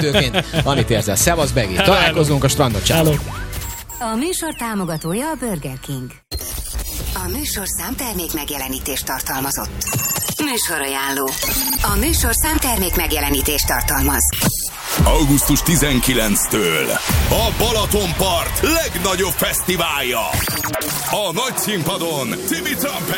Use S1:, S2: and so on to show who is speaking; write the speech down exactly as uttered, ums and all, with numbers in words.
S1: vezetőként. Annyit érzel. Szevasz, Begi. Találkozunk a strandon. Ciao.
S2: A műsor támogatója a Burger King. A műsor számtermék megjelenítést tartalmazott. Műsorajánló. A műsor számtermék megjelenítést tartalmaz.
S3: augusztus tizenkilencedikétől a Balatonpart legnagyobb fesztiválja. A nagy színpadon Tibi Trumpet